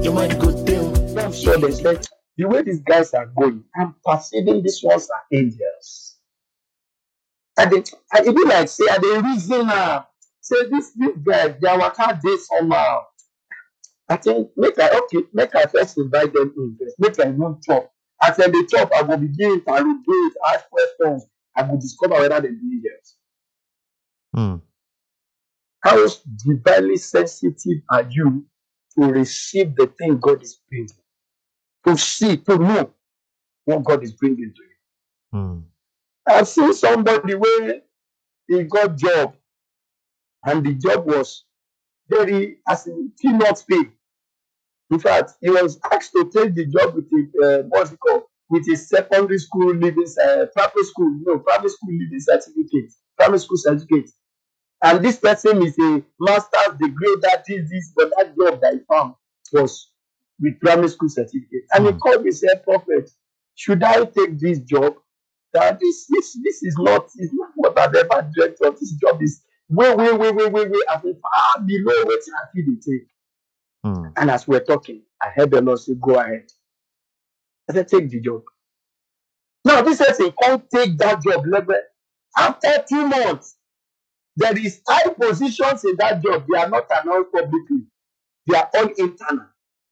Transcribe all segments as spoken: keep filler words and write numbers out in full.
your mind go down. I'm sure there's like the way these guys are going, I'm perceiving these ones are angels. And they, and it be like say, and they reason now. Say this this guy, their waka dey somehow. I think make I okay, make I first invite them in first. Make I even chop. As dem dey chop, I go begin interrogate, ask questions. I go discover whether dem be angels. Mm. How divinely sensitive are you to receive the thing God is bringing? To see, to know what God is bringing to you. Mm. I've seen somebody where he got job and the job was very as in peanut pay. In fact, he was asked to take the job with a uh, what's it called? With a secondary school living uh, primary school, no, primary school living certificate, primary school certificate. And this person is a master's degree that is this, but that job that he found was with primary school certificate. And he Mm. called me, said, Prophet, should I take this job? That this this this is not is not what I've ever dreamt of. This job is way, way, way, way, way, way as in far below what I feel they take. Mm. And as we're talking, I heard the Lord say, go ahead. I said, take the job. Now, this person can't take that job level. After two months, there is high positions in that job. They are not announced publicly. They are all internal.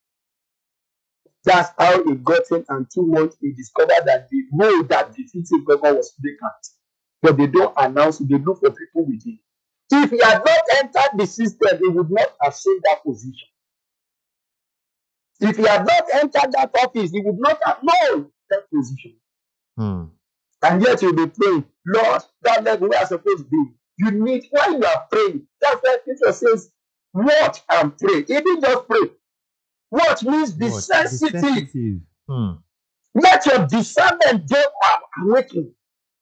That's how he got in, and two months he discovered that the role that defeated governor was vacant. But they don't announce it, they look for people with him. If he had not entered the system, he would not have seen that position. If he had not entered that office, he would not have known that position. Mm. And yet you'll be praying, Lord, that level where I'm supposed to be. You need, when you are praying, that's why Peter says, watch and pray. He didn't just pray. Watch means be What? Be sensitive. sensitive. Mm. Let your discernment go up awaken.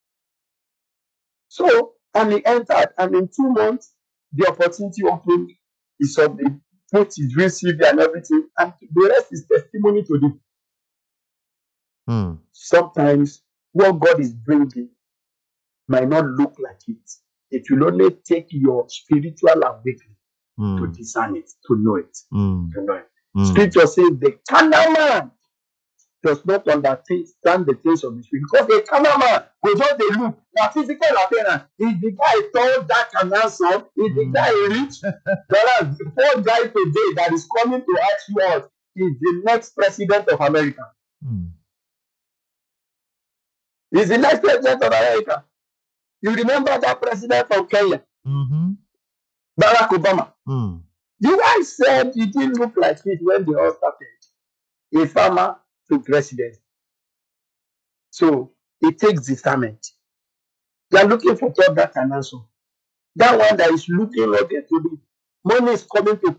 So, and he entered, and in two months, the opportunity opened. He submitted, put his real C V and everything, and the rest is testimony to them. Mm. Sometimes what God is bringing might not look like it. It will only take your spiritual awakening to Mm. discern it, to know it, Mm. to know it. Mm. Scripture says the carnal man does not understand the things of the spirit, because the carnal man will just dey look na physical appearance. Is the guy tall, dark, and handsome? Is the Mm. guy rich? Whereas the poor guy today that is coming to ask you out is the next president of America. Mm. Is the next president of America. You remember that president from Kenya, Mm-hmm. Barack Obama? Mm. You guys said it didn't look like it when they all started. A farmer to president. So it takes discernment. They are looking for job that can answer. That one that is looking rugged to do. Money is coming to